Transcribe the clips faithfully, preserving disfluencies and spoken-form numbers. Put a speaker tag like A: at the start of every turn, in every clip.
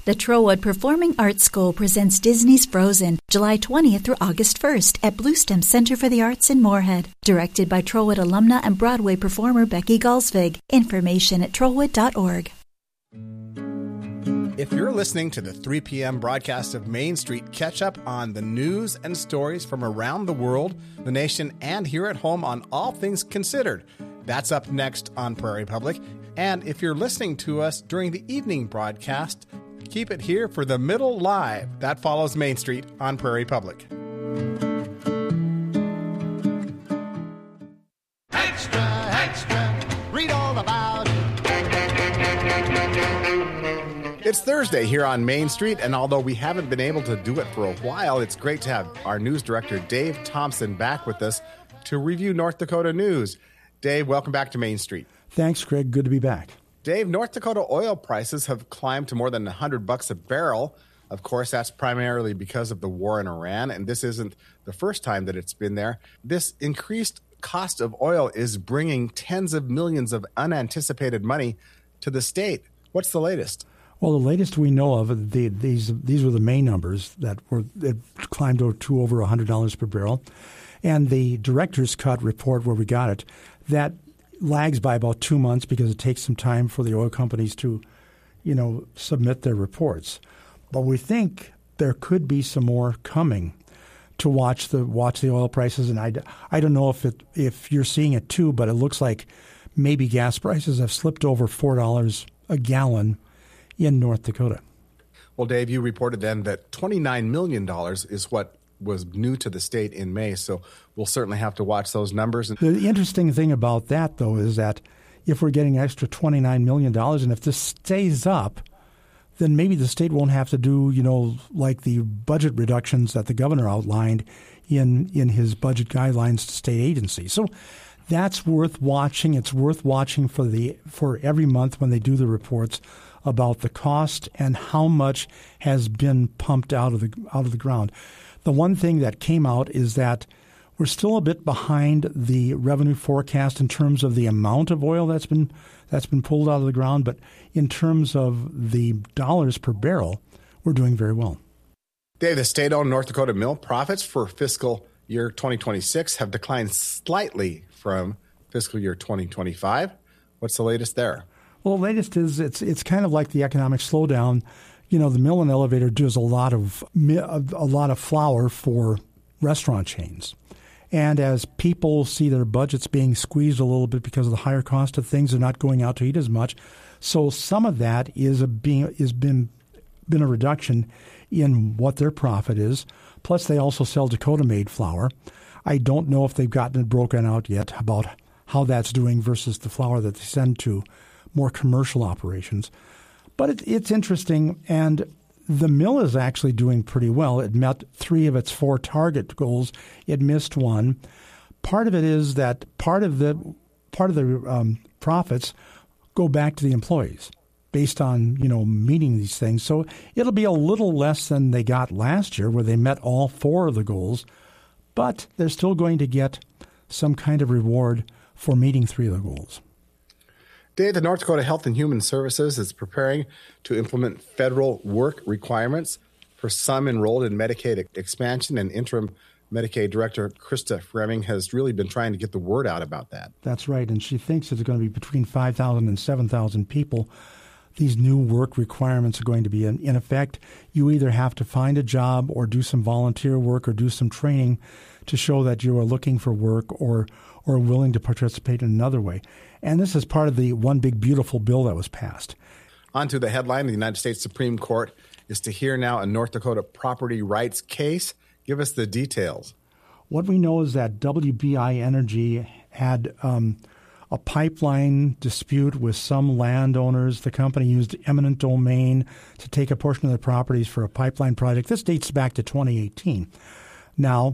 A: The Trowwood Performing Arts School presents Disney's Frozen, July twentieth through August first at Bluestem Center for the Arts in Moorhead. Directed by Trowwood alumna and Broadway performer Becky Galsvig. Information at trowwood dot org.
B: If you're listening to the three p.m. broadcast of Main Street, catch up on the news and stories from around the world, the nation, and here at home on All Things Considered. That's up next on Prairie Public. And if you're listening to us during the evening broadcast, keep it here for the Middle Live. That follows Main Street on Prairie Public.
C: Extra, extra, read all about it.
B: It's Thursday here on Main Street, and although we haven't been able to do it for a while, it's great to have our news director, Dave Thompson, back with us to review North Dakota news. Dave, welcome back to Main Street.
D: Thanks, Greg. Good to be back.
B: Dave, North Dakota oil prices have climbed to more than one hundred bucks a barrel. Of course, that's primarily because of the war in Iran, and this isn't the first time that it's been there. This increased cost of oil is bringing tens of millions of unanticipated money to the state. What's the latest?
D: Well, the latest we know of, the, these these were the May numbers that were that climbed to over one hundred dollars per barrel. And the director's cut report where we got it, that lags by about two months because it takes some time for the oil companies to, you know, submit their reports. But we think there could be some more coming to watch the watch the oil prices. And I, I don't know if it if you're seeing it too, but it looks like maybe gas prices have slipped over four dollars a gallon in North Dakota.
B: Well, Dave, you reported then that twenty-nine million dollars is what was new to the state in May, so we'll certainly have to watch those numbers.
D: The interesting thing about that, though, is that if we're getting extra twenty-nine million dollars, and if this stays up, then maybe the state won't have to do, you know, like the budget reductions that the governor outlined in, in his budget guidelines to state agencies. So that's worth watching. It's worth watching for the for every month when they do the reports about the cost and how much has been pumped out of the out of the ground. The one thing that came out is that we're still a bit behind the revenue forecast in terms of the amount of oil that's been that's been pulled out of the ground, but in terms of the dollars per barrel, we're doing very well.
B: Dave, the state-owned North Dakota mill profits for fiscal year twenty twenty-six have declined slightly from fiscal year twenty twenty-five. What's the latest there?
D: Well, the latest is it's it's kind of like the economic slowdown. You know, the mill and elevator does a lot of a lot of flour for restaurant chains. And as people see their budgets being squeezed a little bit because of the higher cost of things, they're not going out to eat as much. So some of that is a being is been been a reduction in what their profit is. Plus, they also sell Dakota-made flour. I don't know if they've gotten it broken out yet about how that's doing versus the flour that they send to more commercial operations. But it, it's interesting, and the mill is actually doing pretty well. It met three of its four target goals. It missed one. Part of it is that part of the part of the um, profits go back to the employees based on, you know, meeting these things. So it'll be a little less than they got last year where they met all four of the goals, but they're still going to get some kind of reward for meeting three of the goals.
B: Dave, the North Dakota Health and Human Services is preparing to implement federal work requirements for some enrolled in Medicaid expansion, and interim Medicaid Director Krista Fremming has really been trying to get the word out about that.
D: That's right, and she thinks it's going to be between five thousand and seven thousand people. These new work requirements are going to be in, in effect. You either have to find a job or do some volunteer work or do some training to show that you are looking for work or or willing to participate in another way. And this is part of the one big beautiful bill that was passed.
B: On to the headline. The United States Supreme Court is to hear now a North Dakota property rights case. Give us the details.
D: What we know is that W B I Energy had um, a pipeline dispute with some landowners. The company used eminent domain to take a portion of their properties for a pipeline project. This dates back to twenty eighteen. Now,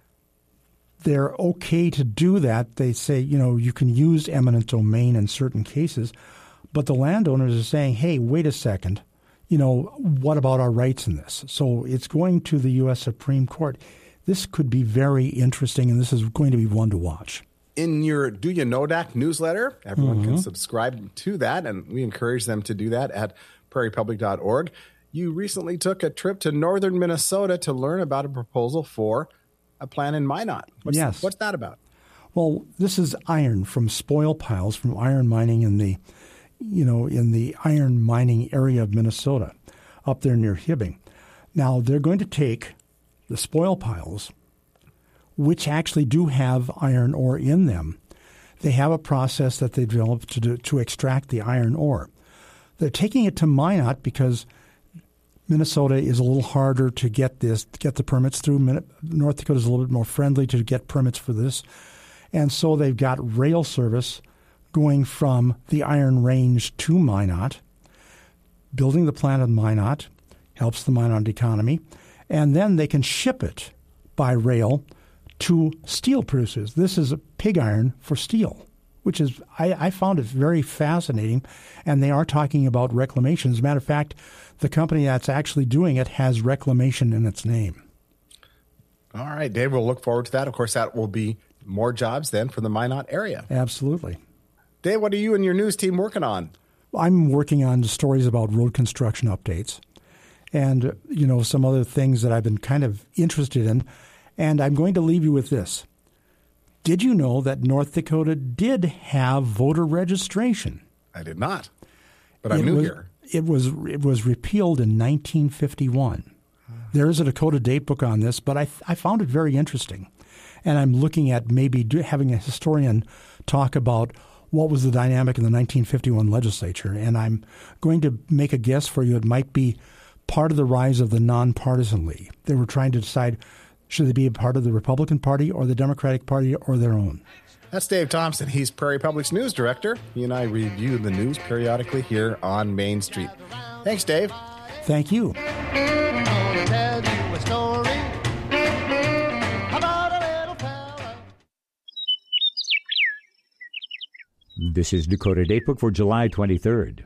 D: they're okay to do that. They say, you know, you can use eminent domain in certain cases, but the landowners are saying, hey, wait a second, you know, what about our rights in this? So it's going to the U S Supreme Court. This could be very interesting, and this is going to be one to watch.
B: In your Do You Know Dak newsletter, everyone
D: mm-hmm.
B: can subscribe to that, and we encourage them to do that at prairie public dot org. you recently took a trip to northern Minnesota to learn about a proposal for a plant in Minot. What's,
D: yes.
B: What's that about?
D: Well, this is iron from spoil piles from iron mining in the, you know, in the iron mining area of Minnesota, up there near Hibbing. Now, they're going to take the spoil piles, which actually do have iron ore in them. They have a process that they developed to do, to extract the iron ore. They're taking it to Minot because Minnesota is a little harder to get this, to get the permits through. North Dakota is a little bit more friendly to get permits for this. And so they've got rail service going from the Iron Range to Minot. Building the plant in Minot helps the Minot economy. And then they can ship it by rail to steel producers. This is a pig iron for steel, which is, I, I found it very fascinating. And they are talking about reclamation. As a matter of fact, the company that's actually doing it has reclamation in its name.
B: All right, Dave, we'll look forward to that. Of course, that will be more jobs then for the Minot area.
D: Absolutely.
B: Dave, what are you and your news team working on?
D: I'm working on stories about road construction updates and, you know, some other things that I've been kind of interested in. And I'm going to leave you with this. Did you know that North Dakota did have voter registration?
B: I did not, but I'm
D: it
B: new
D: was,
B: here.
D: It was it was repealed in nineteen fifty-one. There is a Dakota date book on this, but I I found it very interesting. And I'm looking at maybe do, having a historian talk about what was the dynamic in the nineteen fifty-one legislature. And I'm going to make a guess for you. It might be part of the rise of the nonpartisan league. They were trying to decide, should they be a part of the Republican Party or the Democratic Party or their own?
B: That's Dave Thompson. He's Prairie Public's news director. He and I review the news periodically here on Main Street. Thanks, Dave.
D: Thank you.
C: I'm gonna tell you a story about a little fella.
E: This is Dakota Datebook for July twenty-third.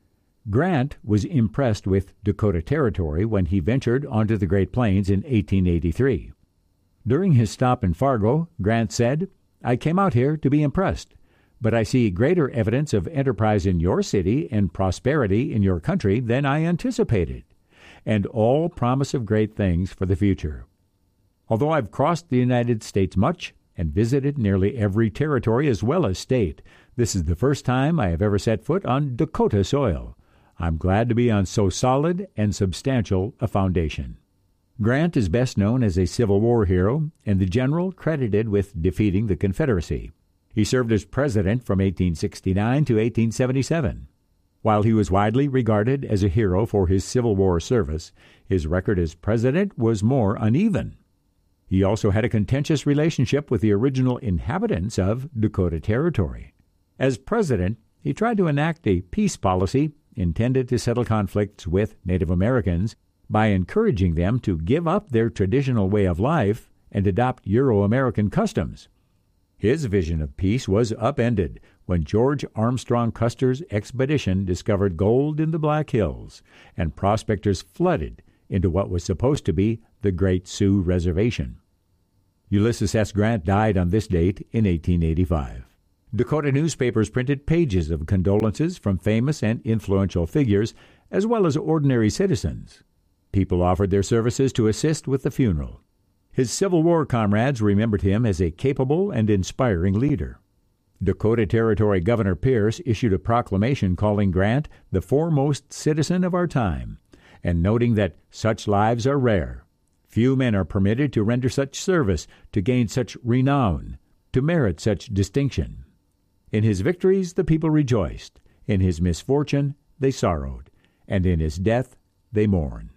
E: Grant was impressed with Dakota Territory when he ventured onto the Great Plains in eighteen eighty-three. During his stop in Fargo, Grant said, "I came out here to be impressed, but I see greater evidence of enterprise in your city and prosperity in your country than I anticipated, and all promise of great things for the future. Although I've crossed the United States much and visited nearly every territory as well as state, this is the first time I have ever set foot on Dakota soil. I'm glad to be on so solid and substantial a foundation." Grant is best known as a Civil War hero and the general credited with defeating the Confederacy. He served as president from eighteen sixty-nine to eighteen seventy-seven. While he was widely regarded as a hero for his Civil War service, his record as president was more uneven. He also had a contentious relationship with the original inhabitants of Dakota Territory. As president, he tried to enact a peace policy intended to settle conflicts with Native Americans by encouraging them to give up their traditional way of life and adopt Euro-American customs. His vision of peace was upended when George Armstrong Custer's expedition discovered gold in the Black Hills, and prospectors flooded into what was supposed to be the Great Sioux Reservation. Ulysses S. Grant died on this date in eighteen eighty-five. Dakota newspapers printed pages of condolences from famous and influential figures, as well as ordinary citizens. People offered their services to assist with the funeral. His Civil War comrades remembered him as a capable and inspiring leader. Dakota Territory Governor Pierce issued a proclamation calling Grant the foremost citizen of our time, and noting that such lives are rare. Few men are permitted to render such service, to gain such renown, to merit such distinction. In his victories the people rejoiced, in his misfortune they sorrowed, and in his death they mourned.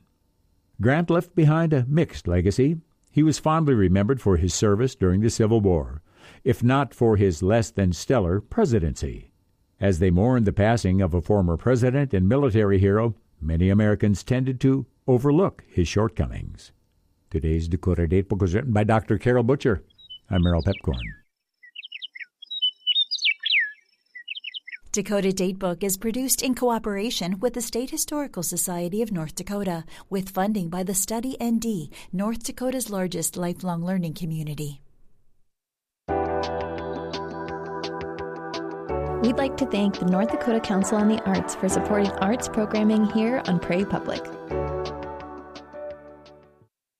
E: Grant left behind a mixed legacy. He was fondly remembered for his service during the Civil War, if not for his less than stellar presidency. As they mourned the passing of a former president and military hero, many Americans tended to overlook his shortcomings. Today's Dakota Datebook was written by Doctor Carol Butcher. I'm Merrill Pepcorn.
A: Dakota Datebook is produced in cooperation with the State Historical Society of North Dakota, with funding by the Study N D, North Dakota's largest lifelong learning community.
F: We'd like to thank the North Dakota Council on the Arts for supporting arts programming here on Prairie Public.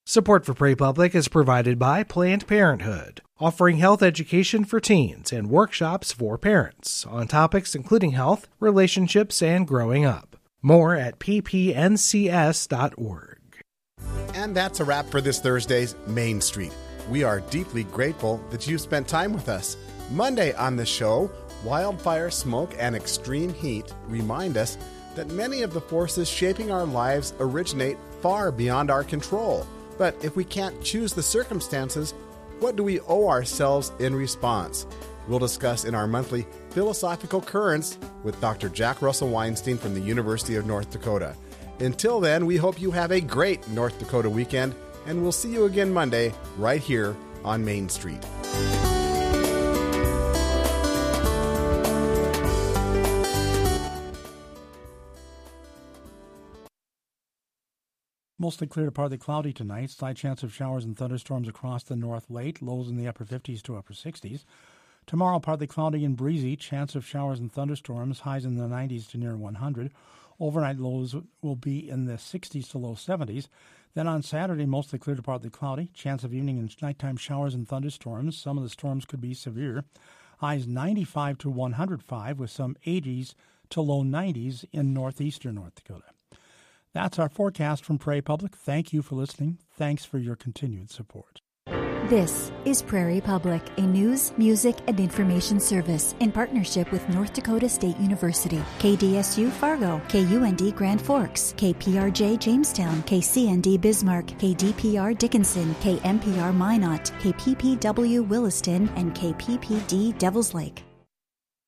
F: Support for Prairie Public is provided by Planned Parenthood, offering health education for teens and workshops for parents on topics including health, relationships, and growing up. More at p p n c s dot org.
B: And that's a wrap for this Thursday's Main Street. We are deeply grateful that you spent time with us. Monday on the show, wildfire, smoke, and extreme heat remind us that many of the forces shaping our lives originate far beyond our control. But if we can't choose the circumstances, what do we owe ourselves in response? We'll discuss in our monthly Philosophical Currents with Doctor Jack Russell Weinstein from the University of North Dakota. Until then, we hope you have a great North Dakota weekend, and we'll see you again Monday right here on Main Street.
D: Mostly clear to partly cloudy tonight. Slight chance of showers and thunderstorms across the north late. Lows in the upper fifties to upper sixties. Tomorrow, partly cloudy and breezy. Chance of showers and thunderstorms. Highs in the nineties to near one hundred. Overnight lows will be in the sixties to low seventies. Then on Saturday, mostly clear to partly cloudy. Chance of evening and nighttime showers and thunderstorms. Some of the storms could be severe. Highs ninety-five to one hundred five with some eighties to low nineties in northeastern North Dakota. That's our forecast from Prairie Public. Thank you for listening. Thanks for your continued support.
A: This is Prairie Public, a news, music, and information service in partnership with North Dakota State University, K D S U Fargo, K U N D Grand Forks, K P R J Jamestown, K C N D Bismarck, K D P R Dickinson, K M P R Minot, K P P W Williston, and K P P D Devils Lake.